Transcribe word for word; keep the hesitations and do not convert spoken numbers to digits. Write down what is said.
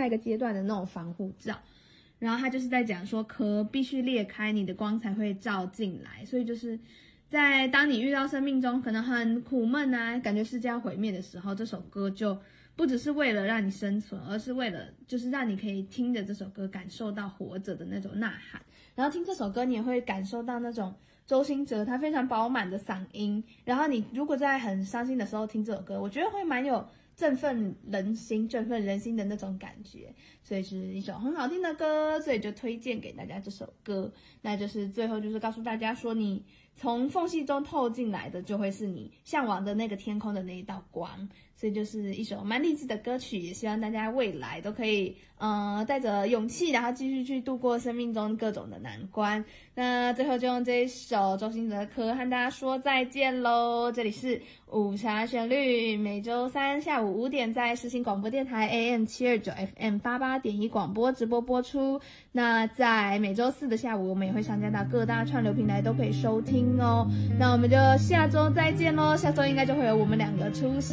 下一个阶段的那种防护罩。然后他就是在讲说，壳必须裂开，你的光才会照进来。所以就是在当你遇到生命中可能很苦闷啊，感觉世界要毁灭的时候，这首歌就不只是为了让你生存，而是为了就是让你可以听着这首歌感受到活着的那种呐喊。然后听这首歌，你也会感受到那种周兴哲他非常饱满的嗓音。然后你如果在很伤心的时候听这首歌，我觉得会蛮有振奋人心、振奋人心的那种感觉。所以是一首很好听的歌，所以就推荐给大家这首歌。那就是最后就是告诉大家说，你从缝隙中透进来的，就会是你向往的那个天空的那一道光。所以就是一首蛮励志的歌曲，也希望大家未来都可以，呃，带着勇气，然后继续去度过生命中各种的难关。那最后就用这一首周兴哲的歌和大家说再见喽！这里是午茶旋律，每周三下午五点在世新广播电台 A M 七二九 F M 八八点一广播直播播出。那在每周四的下午，我们也会上架到各大串流平台都可以收听哦。那我们就下周再见喽！下周应该就会有我们两个出现。